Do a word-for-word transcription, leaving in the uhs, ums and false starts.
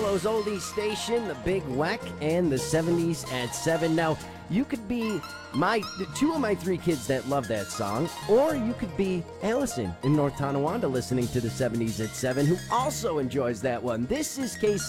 Buffalo's oldies station, the Big Weck, and the seventies at seven. Now, you could be my two of my three kids that love that song, or you could be Allison in North Tonawanda listening to the seventies at seven, who also enjoys that one. This is K C